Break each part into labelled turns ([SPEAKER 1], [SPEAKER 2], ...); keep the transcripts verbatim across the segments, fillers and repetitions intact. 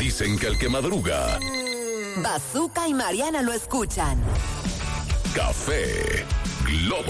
[SPEAKER 1] Dicen que el que madruga...
[SPEAKER 2] Bazooka y Mariana lo escuchan.
[SPEAKER 1] Café Globo.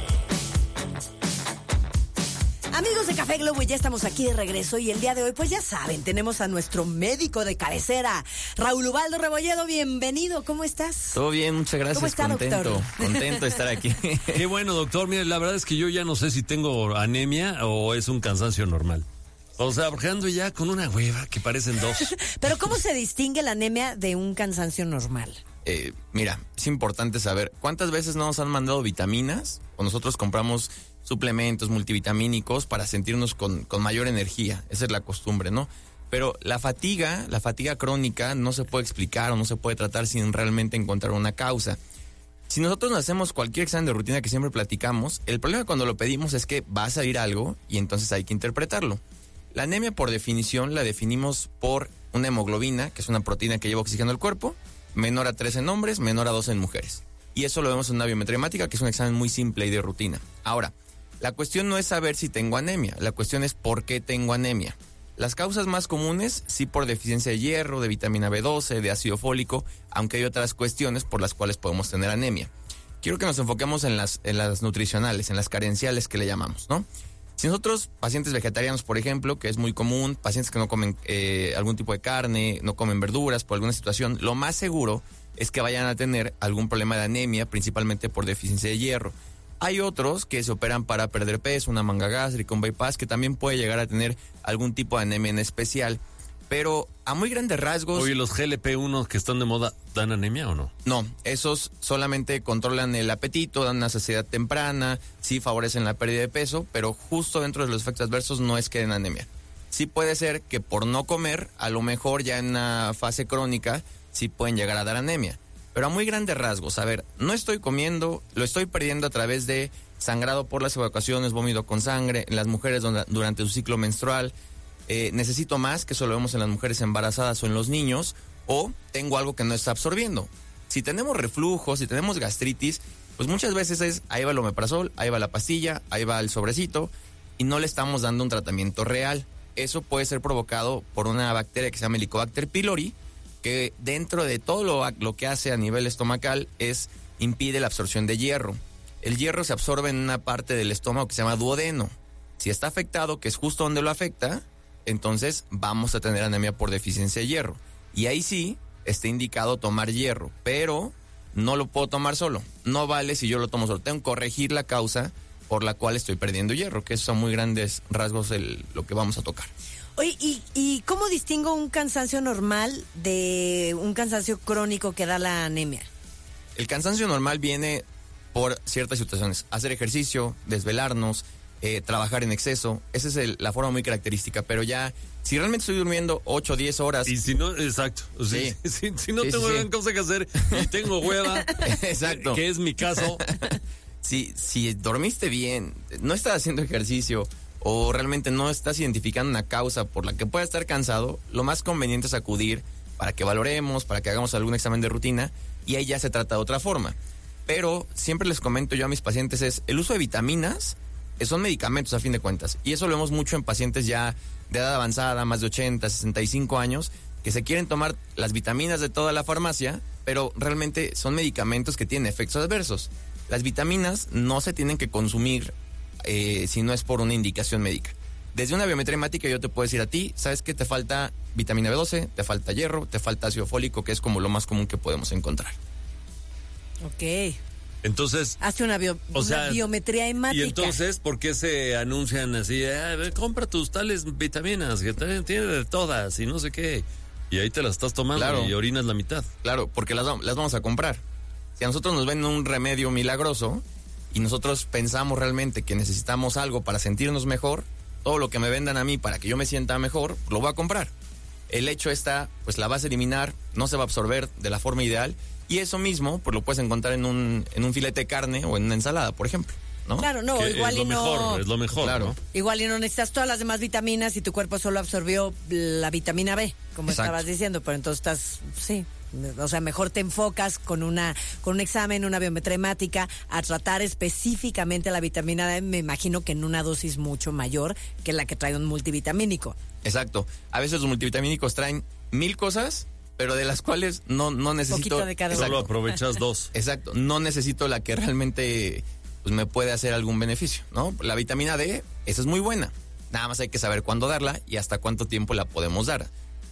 [SPEAKER 2] Amigos de Café Globo, ya estamos aquí de regreso y el día de hoy, pues ya saben, tenemos a nuestro médico de cabecera, Raúl Ubaldo Rebolledo. Bienvenido, ¿cómo estás?
[SPEAKER 3] Todo bien, muchas gracias.
[SPEAKER 2] ¿Cómo está,
[SPEAKER 3] contento,
[SPEAKER 2] doctor?
[SPEAKER 3] contento de estar aquí.
[SPEAKER 4] Qué bueno, doctor. Mire, la verdad es que yo ya no sé si tengo anemia o es un cansancio normal. O sea, porque ando ya con una hueva que parecen dos.
[SPEAKER 2] Pero ¿cómo se distingue la anemia de un cansancio normal?
[SPEAKER 3] Eh, mira, es importante saber cuántas veces nos han mandado vitaminas o nosotros compramos suplementos multivitamínicos para sentirnos con, con mayor energía. Esa es la costumbre, ¿no? Pero la fatiga, la fatiga crónica no se puede explicar o no se puede tratar sin realmente encontrar una causa. Si nosotros nos hacemos cualquier examen de rutina que siempre platicamos, el problema cuando lo pedimos es que va a salir algo y entonces hay que interpretarlo. La anemia, por definición, la definimos por una hemoglobina, que es una proteína que lleva oxígeno al cuerpo, menor a tres en hombres, menor a dos en mujeres. Y eso lo vemos en una biometría hemática, que es un examen muy simple y de rutina. Ahora, la cuestión no es saber si tengo anemia, la cuestión es por qué tengo anemia. Las causas más comunes, sí por deficiencia de hierro, de vitamina B doce, de ácido fólico, aunque hay otras cuestiones por las cuales podemos tener anemia. Quiero que nos enfoquemos en las, en las nutricionales, en las carenciales que le llamamos, ¿no? Si nosotros, pacientes vegetarianos, por ejemplo, que es muy común, pacientes que no comen eh, algún tipo de carne, no comen verduras por alguna situación, lo más seguro es que vayan a tener algún problema de anemia, principalmente por deficiencia de hierro. Hay otros que se operan para perder peso, una manga gástrica, un bypass, que también puede llegar a tener algún tipo de anemia en especial. Pero a muy grandes rasgos...
[SPEAKER 4] Oye, ¿los G L P uno que están de moda dan anemia o no?
[SPEAKER 3] No, esos solamente controlan el apetito, dan una saciedad temprana, sí favorecen la pérdida de peso, pero justo dentro de los efectos adversos no es que den anemia. Sí puede ser que por no comer, a lo mejor ya en una fase crónica, sí pueden llegar a dar anemia. Pero a muy grandes rasgos, a ver, no estoy comiendo, lo estoy perdiendo a través de sangrado por las evacuaciones, vómito con sangre, en las mujeres durante su ciclo menstrual, eh, necesito más, que eso lo vemos en las mujeres embarazadas o en los niños, o tengo algo que no está absorbiendo. Si tenemos reflujo, si tenemos gastritis, pues muchas veces es, ahí va el omeprazol, ahí va la pastilla, ahí va el sobrecito, y no le estamos dando un tratamiento real. Eso puede ser provocado por una bacteria que se llama Helicobacter pylori, que dentro de todo lo, lo que hace a nivel estomacal es impide la absorción de hierro. El hierro se absorbe en una parte del estómago que se llama duodeno. Si está afectado, que es justo donde lo afecta, entonces vamos a tener anemia por deficiencia de hierro. Y ahí sí está indicado tomar hierro, pero no lo puedo tomar solo. No vale si yo lo tomo solo. Tengo que corregir la causa por la cual estoy perdiendo hierro, que son muy grandes rasgos el, lo que vamos a tocar.
[SPEAKER 2] Oye, ¿y, ¿y cómo distingo un cansancio normal de un cansancio crónico que da la anemia?
[SPEAKER 3] El cansancio normal viene por ciertas situaciones. Hacer ejercicio, desvelarnos, eh, trabajar en exceso. Esa es el, la forma muy característica. Pero ya, si realmente estoy durmiendo ocho o diez horas...
[SPEAKER 4] Y si no, exacto. O sea,
[SPEAKER 3] sí.
[SPEAKER 4] si, si no
[SPEAKER 3] sí,
[SPEAKER 4] tengo
[SPEAKER 3] sí,
[SPEAKER 4] gran
[SPEAKER 3] sí.
[SPEAKER 4] cosa que hacer y tengo hueva,
[SPEAKER 3] exacto,
[SPEAKER 4] que es mi caso.
[SPEAKER 3] si, si dormiste bien, no estás haciendo ejercicio... o realmente no estás identificando una causa por la que pueda estar cansado, lo más conveniente es acudir para que valoremos, para que hagamos algún examen de rutina, y ahí ya se trata de otra forma. Pero siempre les comento yo a mis pacientes es, el uso de vitaminas son medicamentos a fin de cuentas, y eso lo vemos mucho en pacientes ya de edad avanzada, más de ochenta, sesenta y cinco años, que se quieren tomar las vitaminas de toda la farmacia, pero realmente son medicamentos que tienen efectos adversos. Las vitaminas no se tienen que consumir Eh, si no es por una indicación médica. Desde una biometría hemática yo te puedo decir a ti, ¿sabes qué? Te falta vitamina B doce, te falta hierro, te falta ácido fólico, que es como lo más común que podemos encontrar.
[SPEAKER 2] Ok.
[SPEAKER 4] Entonces...
[SPEAKER 2] Hace una, bio,
[SPEAKER 4] o
[SPEAKER 2] una
[SPEAKER 4] sea,
[SPEAKER 2] biometría hemática.
[SPEAKER 4] Y entonces, ¿por qué se anuncian así? Ah, compra tus tales vitaminas, que tiene de todas y no sé qué. Y ahí te las estás tomando, claro, y orinas la mitad.
[SPEAKER 3] Claro, porque las, las vamos a comprar. Si a nosotros nos ven un remedio milagroso... y nosotros pensamos realmente que necesitamos algo para sentirnos mejor, todo lo que me vendan a mí para que yo me sienta mejor, lo voy a comprar. El hecho está, pues la vas a eliminar, no se va a absorber de la forma ideal, y eso mismo, pues lo puedes encontrar en un, en un filete de carne o en una ensalada, por ejemplo, ¿no?
[SPEAKER 2] Claro, no,
[SPEAKER 4] que
[SPEAKER 2] igual
[SPEAKER 4] es lo
[SPEAKER 2] y no...
[SPEAKER 4] mejor, es lo mejor,
[SPEAKER 3] claro,
[SPEAKER 4] ¿no?
[SPEAKER 2] Igual y no necesitas todas las demás vitaminas y tu cuerpo solo absorbió la vitamina B, como
[SPEAKER 3] exacto,
[SPEAKER 2] estabas diciendo, pero entonces estás, sí... O sea, mejor te enfocas con una con un examen, una biometría hemática, a tratar específicamente la vitamina D, me imagino que en una dosis mucho mayor que la que trae un multivitamínico.
[SPEAKER 3] Exacto. A veces los multivitamínicos traen mil cosas, pero de las cuales no, no necesito...
[SPEAKER 2] Poquito de cada
[SPEAKER 4] Solo
[SPEAKER 2] uno.
[SPEAKER 4] aprovechas dos.
[SPEAKER 3] Exacto, no necesito la que realmente pues, me puede hacer algún beneficio, ¿no? La vitamina D, esa es muy buena. Nada más hay que saber cuándo darla y hasta cuánto tiempo la podemos dar.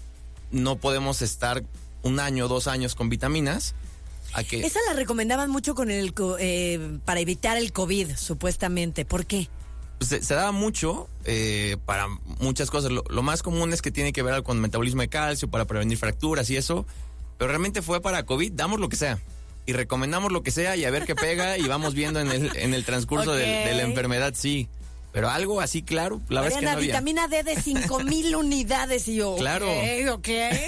[SPEAKER 3] No podemos estar un año, dos años con vitaminas. A que...
[SPEAKER 2] Esa la recomendaban mucho con el co- eh, para evitar el COVID, supuestamente. ¿Por qué?
[SPEAKER 3] Se, se daba mucho eh, para muchas cosas. Lo, lo más común es que tiene que ver con metabolismo de calcio, para prevenir fracturas y eso. Pero realmente fue para COVID, damos lo que sea. Y recomendamos lo que sea y a ver qué pega y vamos viendo en el, en el transcurso
[SPEAKER 2] Okay.
[SPEAKER 3] de, de la enfermedad, sí. Pero algo así claro, la verdad es que no había.
[SPEAKER 2] Vitamina D de cinco mil unidades y yo,
[SPEAKER 3] Claro.
[SPEAKER 2] ok, ok.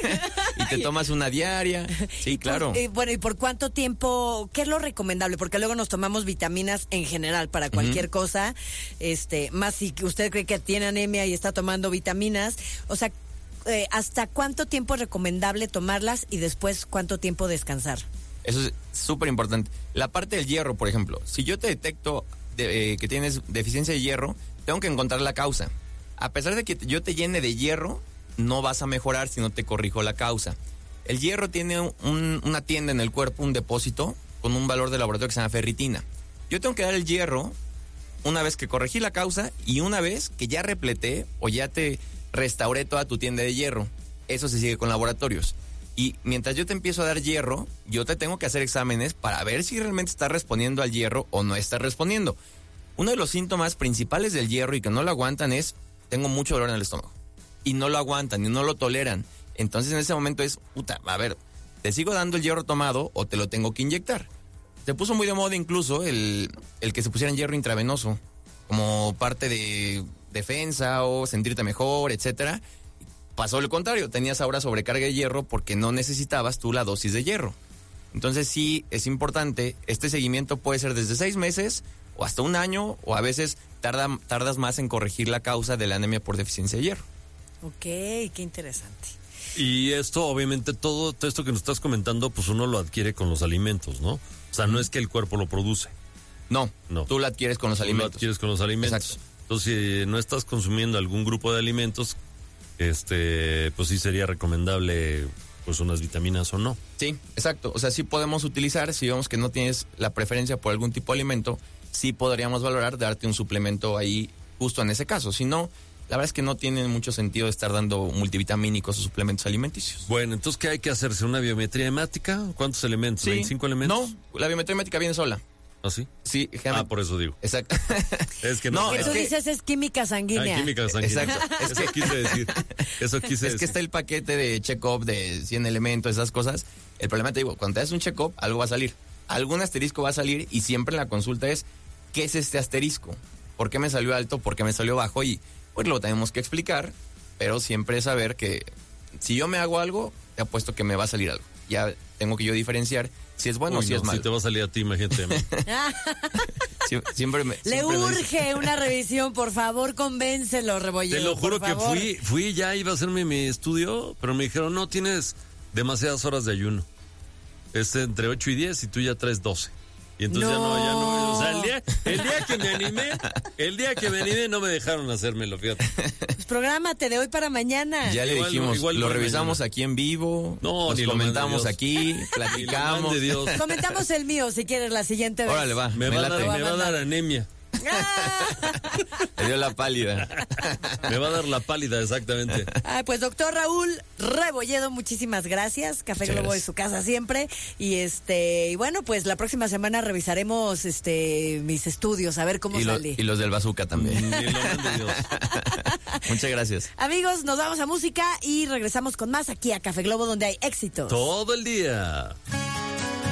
[SPEAKER 3] Y te tomas una diaria. Sí, claro.
[SPEAKER 2] Eh, bueno, ¿y por cuánto tiempo? ¿Qué es lo recomendable? Porque luego nos tomamos vitaminas en general para cualquier uh-huh. cosa. Este, más si usted cree que tiene anemia y está tomando vitaminas. O sea, eh, ¿hasta cuánto tiempo es recomendable tomarlas y después cuánto tiempo descansar?
[SPEAKER 3] Eso es súper importante. La parte del hierro, por ejemplo. Si yo te detecto de, eh, que tienes deficiencia de hierro, tengo que encontrar la causa. A pesar de que yo te llene de hierro, no vas a mejorar si no te corrijo la causa. El hierro tiene un, una tienda en el cuerpo, un depósito, con un valor de laboratorio que se llama ferritina. Yo tengo que dar el hierro una vez que corregí la causa y una vez que ya repleté o ya te restauré toda tu tienda de hierro. Eso se sigue con laboratorios. Y mientras yo te empiezo a dar hierro, yo te tengo que hacer exámenes para ver si realmente está respondiendo al hierro o no está respondiendo. Uno de los síntomas principales del hierro y que no lo aguantan es, tengo mucho dolor en el estómago. Y no lo aguantan y no lo toleran. Entonces en ese momento es, puta, a ver, ¿te sigo dando el hierro tomado o te lo tengo que inyectar? Se puso muy de moda incluso el, el que se pusieran hierro intravenoso como parte de defensa o sentirte mejor, etcétera. Pasó lo contrario, tenías ahora sobrecarga de hierro porque no necesitabas tú la dosis de hierro. Entonces sí, es importante, este seguimiento puede ser desde seis meses o hasta un año, o a veces tarda, tardas más en corregir la causa de la anemia por deficiencia de hierro.
[SPEAKER 2] Ok, qué interesante.
[SPEAKER 4] Y esto, obviamente, todo, todo esto que nos estás comentando, pues uno lo adquiere con los alimentos, ¿no? O sea, no es que el cuerpo lo produce.
[SPEAKER 3] No,
[SPEAKER 4] no.
[SPEAKER 3] Tú lo adquieres con los
[SPEAKER 4] tú
[SPEAKER 3] alimentos.
[SPEAKER 4] lo adquieres con los alimentos.
[SPEAKER 3] Exacto.
[SPEAKER 4] Entonces, si no estás consumiendo algún grupo de alimentos, este, pues sí sería recomendable pues unas vitaminas o no.
[SPEAKER 3] Sí, exacto. O sea, sí podemos utilizar, si vemos que no tienes la preferencia por algún tipo de alimento, sí podríamos valorar darte un suplemento ahí justo en ese caso. Si no, la verdad es que no tiene mucho sentido estar dando multivitamínicos o suplementos alimenticios.
[SPEAKER 4] Bueno, entonces, ¿qué hay que hacerse? ¿Una biometría hemática? ¿Cuántos elementos?
[SPEAKER 3] Sí.
[SPEAKER 4] ¿veinticinco elementos?
[SPEAKER 3] No, la biometría hemática viene sola.
[SPEAKER 4] ¿Ah, sí?
[SPEAKER 3] Sí,
[SPEAKER 4] déjame. Ah, por eso digo.
[SPEAKER 3] Exacto.
[SPEAKER 4] Es que no.
[SPEAKER 2] No, que
[SPEAKER 4] es
[SPEAKER 2] tú
[SPEAKER 4] que...
[SPEAKER 2] dices es química sanguínea.
[SPEAKER 4] Ah, química sanguínea.
[SPEAKER 3] Exacto.
[SPEAKER 4] Es eso quise decir. Eso quise
[SPEAKER 3] es
[SPEAKER 4] decir.
[SPEAKER 3] que está el paquete de check-up de cien elementos, esas cosas. El problema, te digo, cuando te das un check-up, algo va a salir. Algún asterisco va a salir y siempre la consulta es, ¿qué es este asterisco? ¿Por qué me salió alto? ¿Por qué me salió bajo? Y pues lo tenemos que explicar, pero siempre saber que si yo me hago algo, te apuesto que me va a salir algo. Ya tengo que yo diferenciar si es bueno
[SPEAKER 4] Uy,
[SPEAKER 3] o si
[SPEAKER 4] no,
[SPEAKER 3] es malo.
[SPEAKER 4] Si te va a salir a ti, imagínate.
[SPEAKER 3] Sie- siempre me,
[SPEAKER 2] Le
[SPEAKER 3] siempre me
[SPEAKER 2] urge
[SPEAKER 3] dice-
[SPEAKER 2] una revisión, por favor, convéncelo, Rebolledo.
[SPEAKER 4] Te lo juro
[SPEAKER 2] por
[SPEAKER 4] que
[SPEAKER 2] favor.
[SPEAKER 4] fui, fui ya, iba a hacerme mi estudio, pero me dijeron, no, tienes demasiadas horas de ayuno. Es entre ocho y diez y tú ya traes doce. Y entonces ya no, ya no. O sea, el día, el día que me animé, el día que me animé no me dejaron hacérmelo, fíjate.
[SPEAKER 2] Pues prográmate de hoy para mañana.
[SPEAKER 3] Ya le
[SPEAKER 4] Igual-
[SPEAKER 3] dijimos,
[SPEAKER 4] igual
[SPEAKER 3] lo
[SPEAKER 4] fue
[SPEAKER 3] revisamos
[SPEAKER 4] mañana.
[SPEAKER 3] aquí en vivo,
[SPEAKER 4] No,
[SPEAKER 3] nos
[SPEAKER 4] ni lo
[SPEAKER 3] comentamos
[SPEAKER 4] mande
[SPEAKER 3] aquí,
[SPEAKER 4] Ni lo
[SPEAKER 3] platicamos.
[SPEAKER 4] mande Dios.
[SPEAKER 2] Comentamos el mío si quieres la siguiente vez.
[SPEAKER 3] Órale, va,
[SPEAKER 4] Me,
[SPEAKER 3] me
[SPEAKER 4] va, a
[SPEAKER 3] late.
[SPEAKER 4] dar, me va a dar anemia.
[SPEAKER 3] Me dio la pálida.
[SPEAKER 4] Me va a dar la pálida, exactamente.
[SPEAKER 2] Ay, pues doctor Raúl Rebolledo, muchísimas gracias. Café
[SPEAKER 3] Muchas
[SPEAKER 2] Globo
[SPEAKER 3] gracias.
[SPEAKER 2] es su casa siempre. Y este, y bueno, pues la próxima semana revisaremos este mis estudios, a ver cómo
[SPEAKER 3] Y, lo-
[SPEAKER 2] salí.
[SPEAKER 3] y los del bazooka también.
[SPEAKER 4] Ni lo mande Dios.
[SPEAKER 3] Muchas gracias.
[SPEAKER 2] Amigos, nos vamos a música y regresamos con más aquí a Café Globo, donde hay éxitos.
[SPEAKER 4] Todo el día.